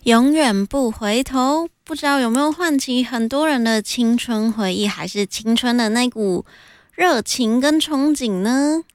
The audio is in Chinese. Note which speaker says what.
Speaker 1: 永远不回头，不知道有没有唤起很多人的青春回忆，还是青春的那股热情跟憧憬呢？